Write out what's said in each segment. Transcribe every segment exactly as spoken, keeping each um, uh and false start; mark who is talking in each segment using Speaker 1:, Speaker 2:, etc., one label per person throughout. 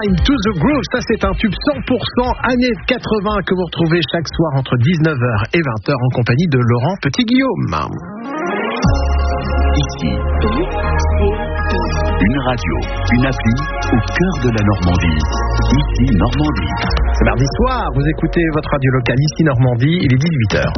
Speaker 1: Time to the Groove. Ça, c'est un tube cent pour cent années quatre-vingts que vous retrouvez chaque soir entre dix-neuf heures et vingt heures en compagnie de Laurent Petit-Guillaume.
Speaker 2: Ici, une radio, une appli au cœur de la Normandie. Ici, Normandie.
Speaker 1: C'est mardi soir, vous écoutez votre radio locale Ici Normandie, il est dix-huit heures.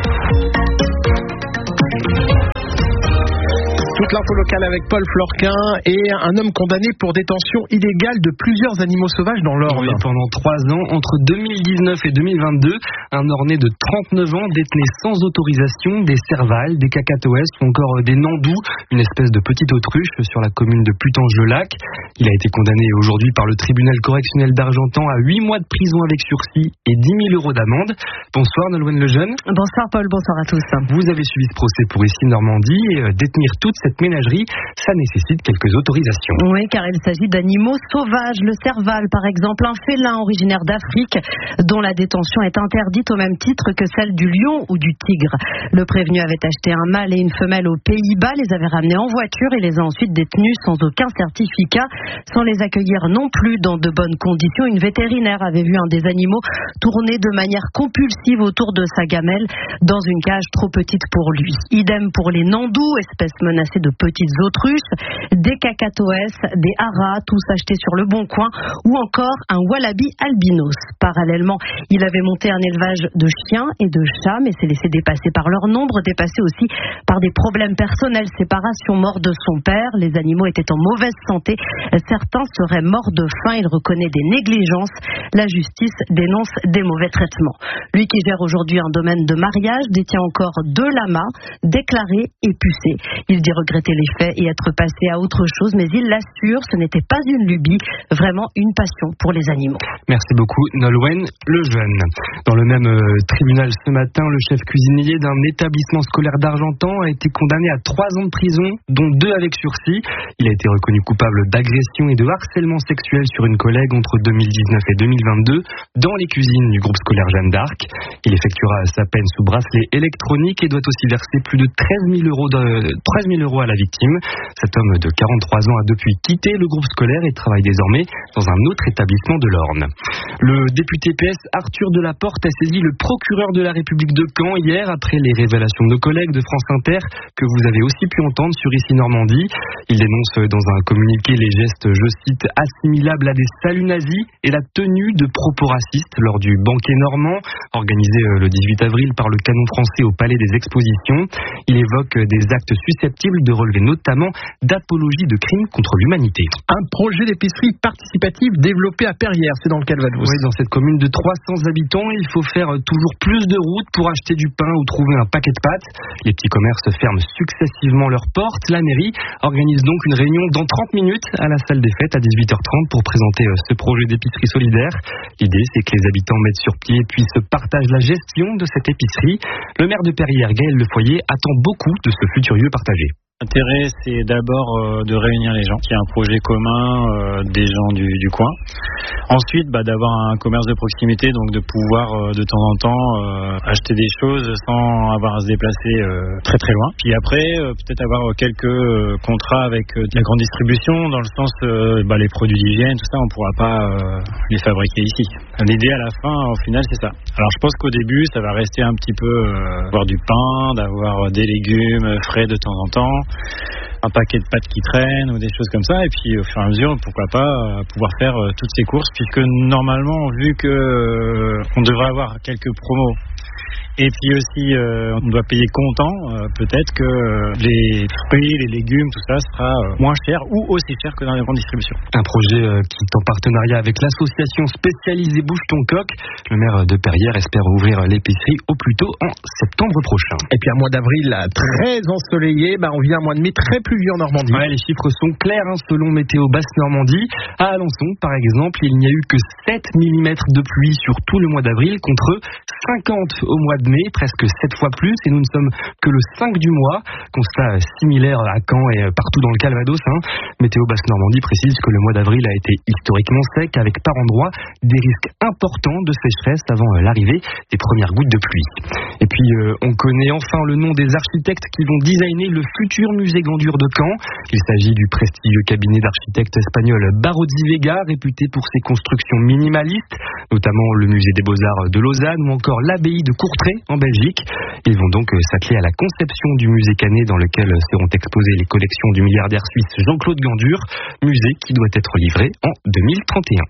Speaker 1: Toute l'info locale avec Paul Florquin et un homme condamné pour détention illégale de plusieurs animaux sauvages dans l'Orne.
Speaker 3: Oui, pendant trois ans, entre deux mille dix-neuf et deux mille vingt-deux, un Ornais de trente-neuf ans détenait sans autorisation des cervales, des cacatoès ou encore des nandous, une espèce de petite autruche sur la commune de Putange-le-Lac. Il a été condamné aujourd'hui par le tribunal correctionnel d'Argentan à huit mois de prison avec sursis et dix mille euros d'amende. Bonsoir Nolwenn Lejeune.
Speaker 4: Bonsoir Paul, bonsoir à tous.
Speaker 3: Vous avez suivi ce procès pour Ici Normandie et euh, détenir toute cette ménagerie, ça nécessite quelques autorisations.
Speaker 4: Oui, car il s'agit d'animaux sauvages. Le serval, par exemple, un félin originaire d'Afrique, dont la détention est interdite au même titre que celle du lion ou du tigre. Le prévenu avait acheté un mâle et une femelle aux Pays-Bas, les avait ramenés en voiture et les a ensuite détenus sans aucun certificat, sans les accueillir non plus dans de bonnes conditions. Une vétérinaire avait vu un des animaux tourner de manière compulsive autour de sa gamelle dans une cage trop petite pour lui. Idem pour les nandous, espèces menacées de petites autruches, des cacatoès, des haras, tous achetés sur le Bon Coin, ou encore un wallaby albinos. Parallèlement, il avait monté un élevage de chiens et de chats, mais s'est laissé dépasser par leur nombre, dépassé aussi par des problèmes personnels, séparation, mort de son père. Les animaux étaient en mauvaise santé, certains seraient morts de faim. Il reconnaît des négligences. La justice dénonce des mauvais traitements. Lui qui gère aujourd'hui un domaine de mariage détient encore deux lamas déclarés et pucés. Il dit regretter les faits et être passé à autre chose, mais il l'assure, ce n'était pas une lubie, vraiment une passion pour les animaux.
Speaker 3: Merci beaucoup Nolwenn Lejeune. Dans le même euh, tribunal ce matin, le chef cuisinier d'un établissement scolaire d'Argentan a été condamné à trois ans de prison, dont deux avec sursis. Il a été reconnu coupable d'agression et de harcèlement sexuel sur une collègue entre deux mille dix-neuf et deux mille vingt-deux dans les cuisines du groupe scolaire Jeanne d'Arc. Il effectuera sa peine sous bracelet électronique et doit aussi verser plus de treize mille euros, de, treize mille euros à la victime. Cet homme de quarante-trois ans a depuis quitté le groupe scolaire et travaille désormais dans un autre établissement de l'Orne. Le député P S Arthur Delaporte a saisi le procureur de la République de Caen hier après les révélations de nos collègues de France Inter que vous avez aussi pu entendre sur Ici Normandie. Il dénonce dans un communiqué les gestes, je cite, assimilables à des saluts nazis et la tenue de propos racistes lors du banquet normand organisé le dix-huit avril par le canon français au Palais des Expositions. Il évoque des actes susceptibles de relever notamment d'apologie de crimes contre l'humanité.
Speaker 1: Un projet d'épicerie participative développé à Perrières, c'est dans le Calvados.
Speaker 3: Oui, dans cette commune de trois cents habitants, il faut faire toujours plus de routes pour acheter du pain ou trouver un paquet de pâtes. Les petits commerces ferment successivement leurs portes. La mairie organise donc une réunion dans trente minutes à la salle des fêtes à dix-huit heures trente pour présenter ce projet d'épicerie solidaire. L'idée, c'est que les habitants mettent sur pied puis se partagent la gestion de cette épicerie. Le maire de Perrières, Gaël Lefoyer, attend beaucoup de ce futur lieu partagé.
Speaker 5: L'intérêt, c'est d'abord euh, de réunir les gens, qu'il y ait un projet commun euh, des gens du, du coin. Ensuite, bah, d'avoir un commerce de proximité, donc de pouvoir euh, de temps en temps euh, acheter des choses sans avoir à se déplacer euh, très très loin. Puis après, euh, peut-être avoir quelques euh, contrats avec euh, de la grande distribution, dans le sens, euh, bah, les produits d'hygiène, tout ça, on ne pourra pas euh, les fabriquer ici. L'idée à la fin, au final, c'est ça. Alors je pense qu'au début, ça va rester un petit peu euh, avoir du pain, d'avoir des légumes frais de temps en temps, un paquet de pâtes qui traînent ou des choses comme ça, et puis au fur et à mesure, pourquoi pas euh, pouvoir faire euh, toutes ces courses, puisque normalement, vu que euh, on devrait avoir quelques promos, et puis aussi euh, on doit payer comptant, euh, peut-être que euh, les fruits, les légumes, tout ça sera euh, moins cher ou aussi cher que dans les grandes distributions.
Speaker 3: Un projet euh, qui est en partenariat avec l'association spécialisée Bouge ton coq. Le maire de Perrières espère ouvrir l'épicerie au plus tôt en septembre prochain.
Speaker 1: Et puis un mois d'avril très ensoleillé, bah on vit un mois de mai très pluvieux en Normandie.
Speaker 3: Ouais, les chiffres sont clairs hein, selon Météo Basse Normandie. À Alençon, par exemple, il n'y a eu que sept millimètres de pluie sur tout le mois d'avril contre cinquante au mois de mai, presque sept fois plus, et nous ne sommes que le cinq du mois. Constat similaire à Caen et partout dans le Calvados. Hein. Météo Basse-Normandie précise que le mois d'avril a été historiquement sec, avec par endroits des risques importants de sécheresse avant l'arrivée des premières gouttes de pluie. Et puis euh, on connaît enfin le nom des architectes qui vont designer le futur musée Gandur de Caen. Il s'agit du prestigieux cabinet d'architectes espagnol Barozzi Vega, réputé pour ses constructions minimalistes, notamment le musée des Beaux-Arts de Lausanne ou encore l'abbaye de Courtrai en Belgique. Ils vont donc s'atteler à la conception du musée Canet, dans lequel seront exposées les collections du milliardaire suisse Jean-Claude Gandur, musée qui doit être livré en deux mille trente et un.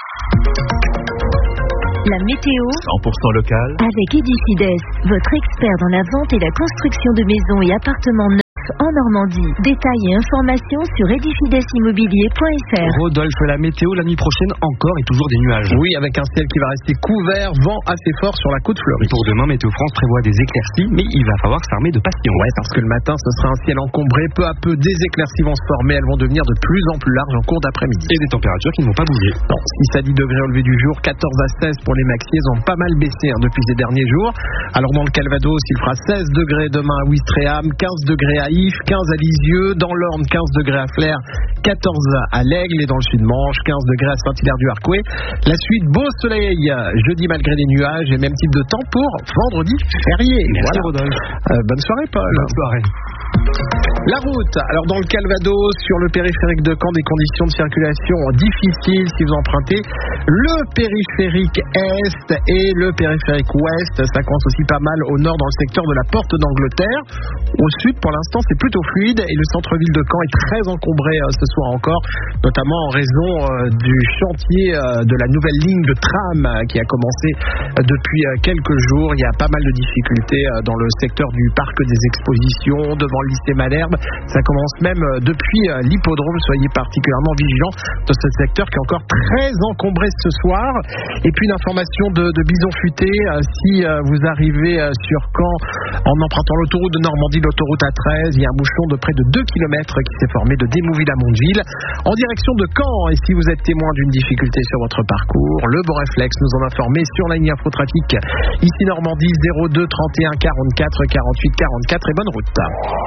Speaker 6: La météo
Speaker 2: cent pour cent local
Speaker 6: avec Edifides, votre expert dans la vente et la construction de maisons et appartements neufs en Normandie. Détails et informations sur edifidesimmobilier point f r.
Speaker 3: Rodolphe, la météo la nuit prochaine encore et toujours des nuages.
Speaker 1: Oui, avec un ciel qui va rester couvert, vent assez fort sur la côte fleurie.
Speaker 3: Pour demain, Météo France prévoit des éclaircies, mais il va falloir s'armer de patience.
Speaker 1: Ouais, parce que le matin, ce sera un ciel encombré. Peu à peu, des éclaircies vont se former. Elles vont devenir de plus en plus larges en cours d'après-midi.
Speaker 3: Et des températures qui ne vont pas bouger.
Speaker 1: Non, six à dix degrés au lever du jour, quatorze à seize pour les maxis. Elles ont pas mal baissé hein, depuis ces derniers jours. Alors dans le Calvados, il fera seize degrés demain à Ouistreham, quinze degrés à Yves, quinze à Lisieux, dans l'Orne quinze degrés à Flers, quatorze à l'Aigle et dans le Sud-Manche, quinze degrés à Saint-Hilaire-du-Harcouët. La suite, beau soleil jeudi malgré les nuages et même type de temps pour vendredi férié.
Speaker 3: Merci
Speaker 1: voilà.
Speaker 3: Rodolphe.
Speaker 1: Euh, bonne soirée Paul.
Speaker 3: Bonne soirée.
Speaker 1: La route, alors dans le Calvados, sur le périphérique de Caen, des conditions de circulation difficiles si vous empruntez le périphérique Est et le périphérique Ouest. Ça coince aussi pas mal au nord dans le secteur de la Porte d'Angleterre. Au sud, pour l'instant, c'est plutôt fluide et le centre-ville de Caen est très encombré euh, ce soir encore, notamment en raison euh, du chantier euh, de la nouvelle ligne de tram euh, qui a commencé euh, depuis euh, quelques jours. Il y a pas mal de difficultés euh, dans le secteur du parc des expositions, devant le lycée Malherbe. Ça commence même euh, depuis euh, l'hippodrome. Soyez particulièrement vigilants de ce secteur qui est encore très encombré ce soir. Et puis une information de, de Bison Futé, euh, si euh, vous arrivez euh, sur Caen en empruntant l'autoroute de Normandie, l'autoroute A treize, il y a un bouchon de près de deux kilomètres qui s'est formé de Démouville à Mondeville en direction de Caen. Et si vous êtes témoin d'une difficulté sur votre parcours, le bon réflexe nous en informer sur la ligne Infotrafic ici Normandie zéro deux trente et un quarante-quatre quarante-huit quarante-quatre et bonne route.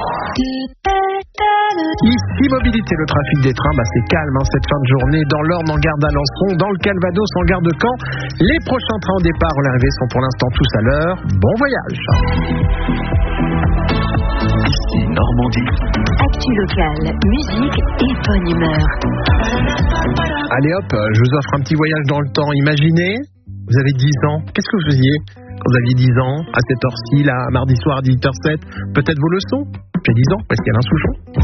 Speaker 1: Ici Mobilité, le trafic des trains, bah c'est calme hein, cette fin de journée dans l'Orne en gare d'Alençon, dans le Calvados en gare de Caen. Les prochains trains au départ à l'arrivée sont pour l'instant tous à l'heure. Bon voyage.
Speaker 2: Ici Normandie.
Speaker 6: Actu locale, musique et bonne humeur.
Speaker 1: Allez hop, je vous offre un petit voyage dans le temps. Imaginez, vous avez dix ans, qu'est-ce que vous faisiez quand vous aviez dix ans, à cette heure-ci, là, mardi soir à dix-huit heures zéro sept? Peut-être vos leçons? J'ai dix ans, parce qu'il y a un Souchon.